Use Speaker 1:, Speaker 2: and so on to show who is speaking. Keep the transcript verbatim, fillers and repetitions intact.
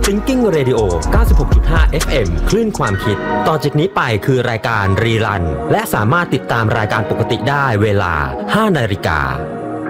Speaker 1: Thinking Radio เก้าสิบหกจุดห้า เอฟ เอ็ม คลื่นความคิดต่อจากนี้ไปคือรายการรีรันและสามารถติดตามรายการปกติได้เวลา ห้านาฬิกา